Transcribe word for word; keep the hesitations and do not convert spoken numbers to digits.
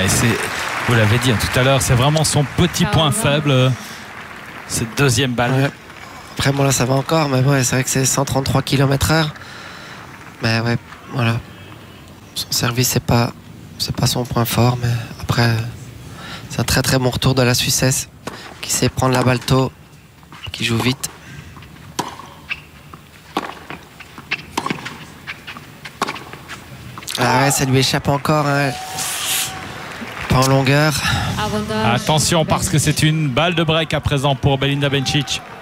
Ouais, vous l'avez dit hein, tout à l'heure, c'est vraiment son petit point faible, cette deuxième balle. Ouais. Après, bon là, ça va encore, mais ouais, c'est vrai que c'est cent trente-trois kilomètres heure. Mais ouais, voilà. Son service, c'est pas, c'est pas son point fort, mais après, c'est un très très bon retour de la Suissesse, qui sait prendre la balle tôt, qui joue vite. Ah ouais, ça lui échappe encore, hein. Pas en longueur. Attention parce que c'est une balle de break à présent pour Belinda Bencic.